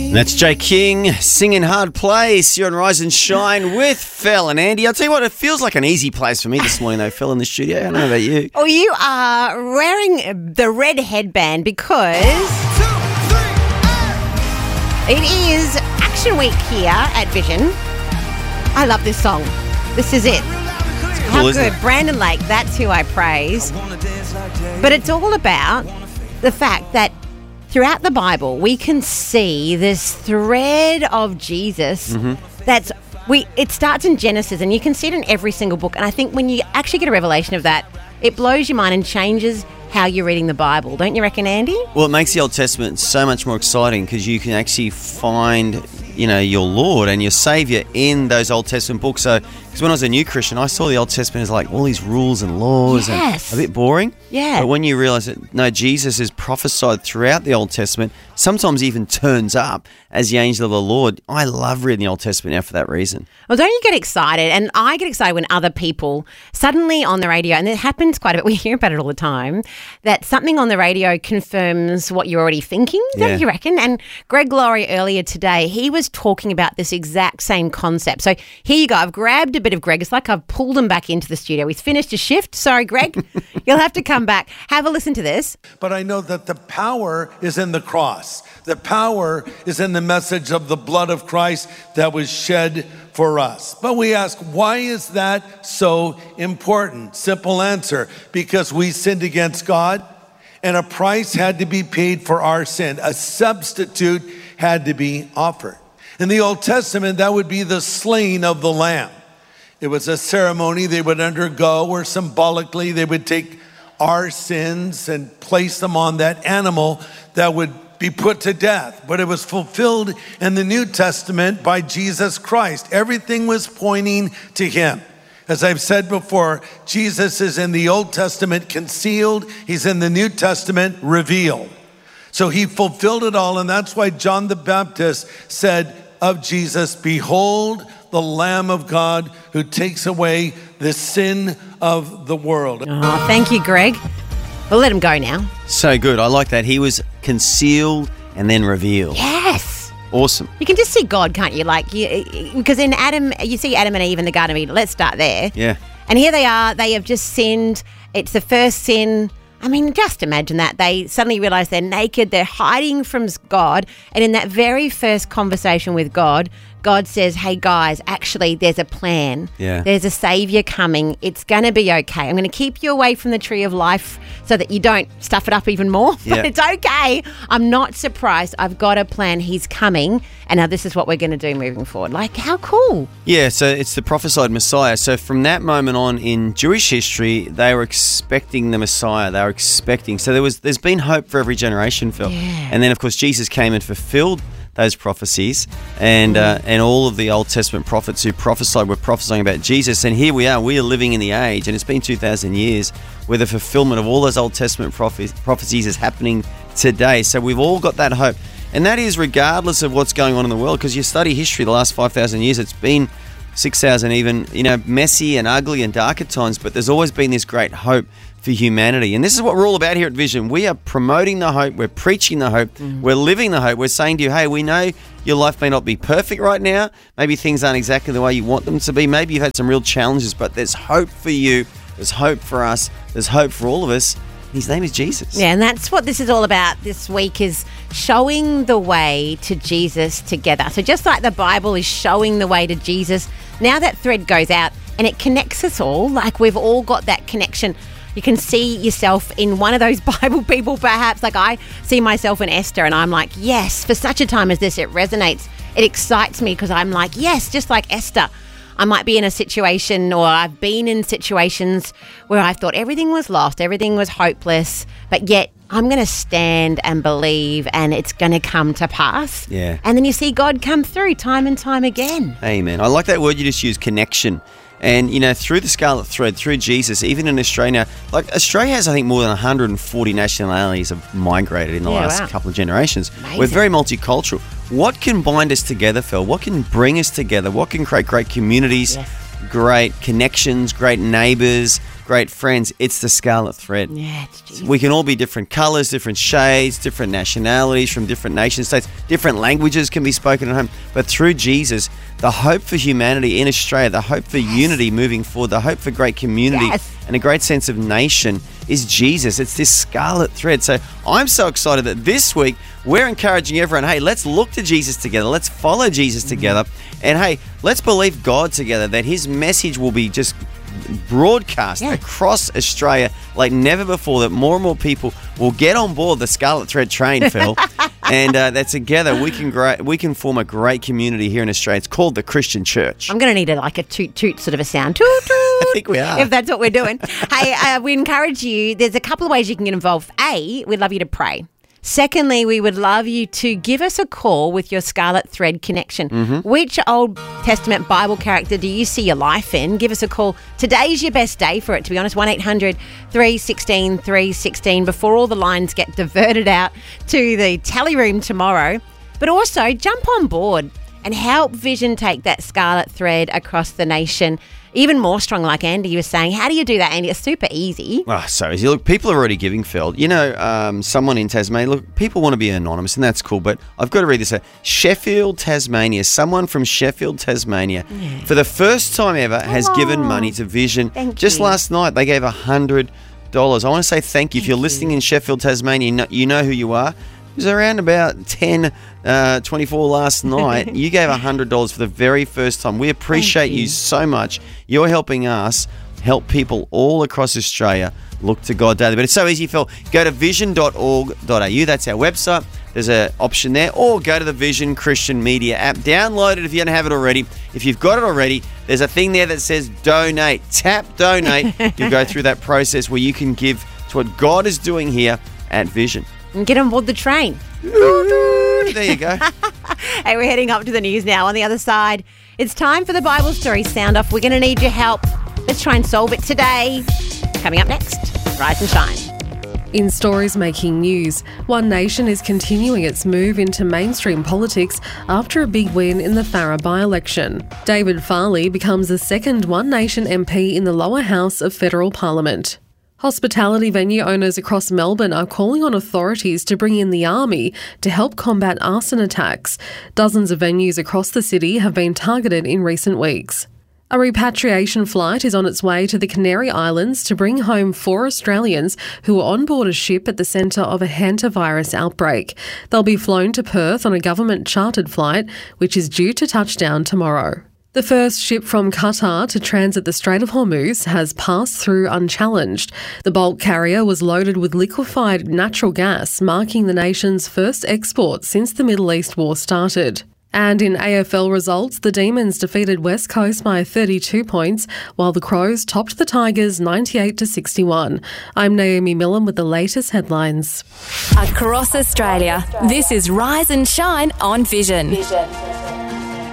That's Jay King singing Hard Place. You're on Rise and Shine with Phil and Andy. I'll tell you what, it feels like an easy place for me this morning though, Phil, in the studio. I don't know about you. Oh, you are wearing the red headband because it is Action Week here at Vision. I love this song. This is it. How Cool, isn't good. it? Brandon Lake, that's who I praise. But it's all about the fact that throughout the Bible, we can see this thread of Jesus it starts in Genesis and you can see it in every single book. And I think when you actually get a revelation of that, it blows your mind and changes how you're reading the Bible. Don't you reckon, Andy? Well, it makes the Old Testament so much more exciting because you can actually find, your Lord and your Saviour in those Old Testament books. So, because when I was a new Christian, I saw the Old Testament as like all these rules and laws Yes. and a bit boring. Yeah. But when you realise that, no, Jesus is prophesied throughout the Old Testament, sometimes even turns up as the angel of the Lord. I love reading the Old Testament now for that reason. Well, don't you get excited? And I get excited when other people suddenly on the radio, and it happens quite a bit, we hear about it all the time, that something on the radio confirms what you're already thinking, don't you reckon? And Greg Laurie earlier today, he was talking about this exact same concept. So here you go. I've grabbed a bit of Greg. It's like I've pulled him back into the studio. He's finished his shift. Sorry, Greg. You'll have to come back. Have a listen to this. But I know that the power is in the cross. The power is in the message of the blood of Christ that was shed for us. But we ask, why is that so important? Simple answer, because we sinned against God and a price had to be paid for our sin. A substitute had to be offered. In the Old Testament, that would be the slaying of the lamb. It was a ceremony they would undergo where symbolically they would take our sins and place them on that animal that would be put to death. But it was fulfilled in the New Testament by Jesus Christ. Everything was pointing to him. As I've said before, Jesus is in the Old Testament concealed. He's in the New Testament revealed. So he fulfilled it all. And that's why John the Baptist said of Jesus, "Behold the Lamb of God who takes away the sin of the world." Oh, thank you, Greg. We'll let him go now. So good. I like that. He was concealed and then revealed. Yes. Awesome. You can just see God, can't you? Because in Adam, you see Adam and Eve in the Garden of Eden. Let's start there. Yeah. And here they are. They have just sinned. It's the first sin. I mean, just imagine that. They suddenly realize they're naked. They're hiding from God. And in that very first conversation with God, God says, hey, guys, actually, there's a plan. Yeah. There's a savior coming. It's going to be okay. I'm going to keep you away from the tree of life so that you don't stuff it up even more. Yeah. But it's okay. I'm not surprised. I've got a plan. He's coming. And now this is what we're going to do moving forward. Like, how cool. Yeah, so it's the prophesied Messiah. So from that moment on in Jewish history, they were expecting the Messiah. They were expecting. So there's been hope for every generation, Phil. Yeah. And then, of course, Jesus came and fulfilled those prophecies, and all of the Old Testament prophets who prophesied were prophesying about Jesus. And here we are living in the age, and it's been 2,000 years where the fulfillment of all those Old Testament prophecies is happening today. So we've all got that hope. And that is regardless of what's going on in the world, because you study history the last 5,000 years, it's been 6,000 even, messy and ugly and dark at times, but there's always been this great hope for humanity. And this is what we're all about here at Vision. We are promoting the hope, we're preaching the hope, we're living the hope. We're saying to you, hey, we know your life may not be perfect right now. Maybe things aren't exactly the way you want them to be. Maybe you've had some real challenges, but there's hope for you. There's hope for us. There's hope for all of us. His name is Jesus. Yeah, and that's what this is all about this week, is showing the way to Jesus together. So just like the Bible is showing the way to Jesus, now that thread goes out and it connects us all. Like, we've all got that connection. You can see yourself in one of those Bible people, perhaps. Like, I see myself in Esther, and I'm like, yes, for such a time as this, it resonates. It excites me because I'm like, yes, just like Esther. I might be in a situation, or I've been in situations where I thought everything was lost, everything was hopeless, but yet I'm going to stand and believe, and it's going to come to pass. Yeah. And then you see God come through time and time again. Amen. I like that word you just used, connection. And, through the Scarlet Thread, through Jesus, even in Australia, Australia has, I think, more than 140 nationalities have migrated in the last couple of generations. Amazing. We're very multicultural. What can bind us together, Phil? What can bring us together? What can create great communities, great connections, great neighbours, great friends, it's the scarlet thread. Yeah, it's Jesus. We can all be different colours, different shades, different nationalities from different nation states. Different languages can be spoken at home. But through Jesus, the hope for humanity in Australia, the hope for unity moving forward, the hope for great community and a great sense of nation is Jesus. It's this scarlet thread. So I'm so excited that this week we're encouraging everyone, hey, let's look to Jesus together. Let's follow Jesus together. And hey, let's believe God together that his message will be just broadcast across Australia like never before, that more and more people will get on board the Scarlet Thread train, Phil. And that together we can form a great community here in Australia. It's called the Christian Church. I'm going to need a toot sort of a sound. Toot, toot. I think we are. If that's what we're doing. Hey, we encourage you. There's a couple of ways you can get involved. A, we'd love you to pray. Secondly, we would love you to give us a call with your Scarlet Thread connection. Which Old Testament Bible character do you see your life in? Give us a call. Today's your best day for it, to be honest. 1-800-316-316 before all the lines get diverted out to the tally room tomorrow. But also, jump on board and help Vision take that Scarlet Thread across the nation even more strong, like Andy was saying. How do you do that, Andy? It's super easy. Oh, so easy. Look, people are already giving, Phil. You know, someone in Tasmania, look, people want to be anonymous, and that's cool, but I've got to read this out. Sheffield, Tasmania. Someone from Sheffield, Tasmania, for the first time ever, has given money to Vision. Just last night, they gave $100. I want to say thank you. If you're listening in Sheffield, Tasmania, you know who you are. It was around about 10:24 last night. You gave $100 for the very first time. We appreciate you so much. You're helping us help people all across Australia look to God daily. But it's so easy, Phil. Go to vision.org.au. That's our website. There's an option there. Or go to the Vision Christian Media app. Download it if you don't have it already. If you've got it already, there's a thing there that says donate. Tap donate. You'll go through that process where you can give to what God is doing here at Vision. And get on board the train. There you go. Hey, we're heading up to the news now. On the other side, it's time for the Bible Story Sound Off. We're going to need your help. Let's try and solve it today. Coming up next, Rise and Shine. In stories making news, One Nation is continuing its move into mainstream politics after a big win in the Farrer by-election. David Farley becomes the second One Nation MP in the lower house of federal parliament. Hospitality venue owners across Melbourne are calling on authorities to bring in the army to help combat arson attacks. Dozens of venues across the city have been targeted in recent weeks. A repatriation flight is on its way to the Canary Islands to bring home 4 Australians who were on board a ship at the centre of a hantavirus outbreak. They'll be flown to Perth on a government-chartered flight, which is due to touch down tomorrow. The first ship from Qatar to transit the Strait of Hormuz has passed through unchallenged. The bulk carrier was loaded with liquefied natural gas, marking the nation's first export since the Middle East war started. And in AFL results, the Demons defeated West Coast by 32 points, while the Crows topped the Tigers 98-61. I'm Naomi Millen with the latest headlines. Across Australia, this is Rise and Shine on Vision.